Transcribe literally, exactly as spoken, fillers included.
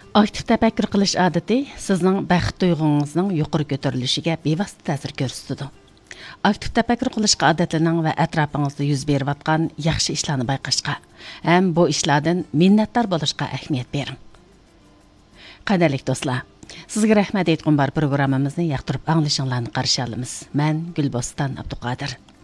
Aktiv tefekkür qilish odati sizning baxt tuyg'ungizning yuqori ko'tarilishiga bevosita ta'sir ko'rsatadi. Aktiv tefekkür qilishga odatlaning va atrofingizda yuz berayotgan yaxshi ishlarni bayqashga, ham bu ishlardan minnatdor bo'lishga ahamiyat bering. Qadrli do'stlar, sizga rahmat aytgan bar programmamizni yoqtirib anglashingizni qarshi olamiz. Men Gulbostan Abduqodir.